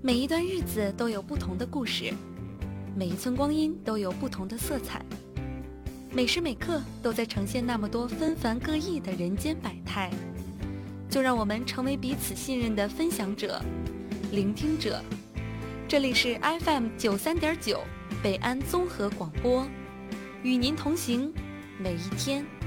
每一段日子都有不同的故事，每一寸光阴都有不同的色彩，每时每刻都在呈现那么多纷繁各异的人间百态。就让我们成为彼此信任的分享者、聆听者。这里是 FM 93.9北安综合广播，与您同行每一天。